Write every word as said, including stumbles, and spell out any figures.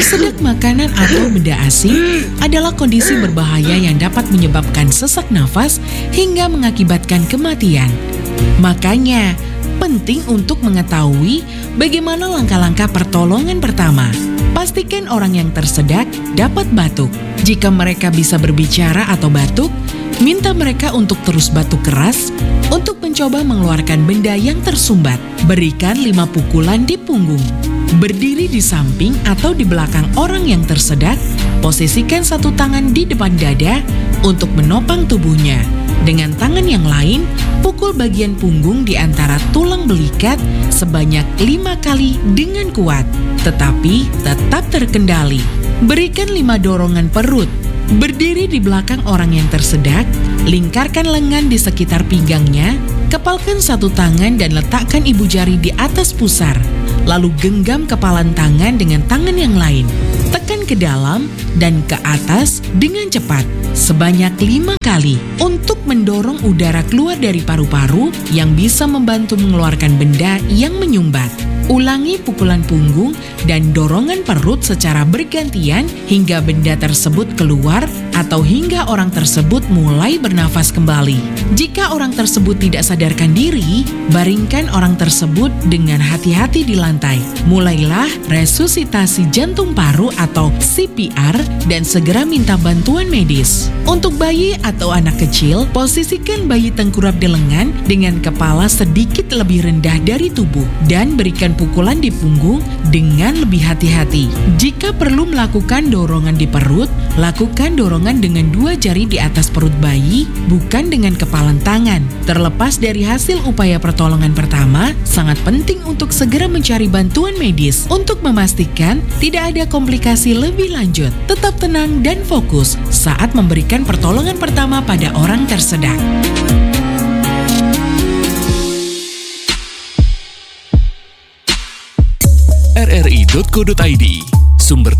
Tersedak makanan atau benda asing adalah kondisi berbahaya yang dapat menyebabkan sesak nafas hingga mengakibatkan kematian. Makanya, penting untuk mengetahui bagaimana langkah-langkah pertolongan pertama. Pastikan orang yang tersedak dapat batuk. Jika mereka bisa berbicara atau batuk, minta mereka untuk terus batuk keras untuk mencoba mengeluarkan benda yang tersumbat. Berikan lima pukulan di punggung. Berdiri di samping atau di belakang orang yang tersedak, posisikan satu tangan di depan dada untuk menopang tubuhnya. Dengan tangan yang lain, pukul bagian punggung di antara tulang belikat sebanyak lima kali dengan kuat, tetapi tetap terkendali. Berikan lima dorongan perut. Berdiri di belakang orang yang tersedak, lingkarkan lengan di sekitar pinggangnya, kepalkan satu tangan dan letakkan ibu jari di atas pusar. Lalu genggam kepalan tangan dengan tangan yang lain. Tekan ke dalam dan ke atas dengan cepat sebanyak lima kali untuk mendorong udara keluar dari paru-paru yang bisa membantu mengeluarkan benda yang menyumbat. Ulangi pukulan punggung dan dorongan perut secara bergantian hingga benda tersebut keluar atau hingga orang tersebut mulai bernafas kembali. Jika orang tersebut tidak sadarkan diri, baringkan orang tersebut dengan hati-hati di lantai. Mulailah resusitasi jantung paru atau C P R dan segera minta bantuan medis. Untuk bayi atau anak kecil, posisikan bayi tengkurap di lengan dengan kepala sedikit lebih rendah dari tubuh dan berikan pukulan di punggung dengan lebih hati-hati. Jika perlu melakukan dorongan di perut, lakukan dorongan dengan dua jari di atas perut bayi, bukan dengan kepalan tangan. Terlepas dari hasil upaya pertolongan pertama, sangat penting untuk segera mencari bantuan medis untuk memastikan tidak ada komplikasi lebih lanjut. Tetap tenang dan fokus saat memberikan pertolongan pertama pada orang tersedak. r r i titik co titik i d, sumber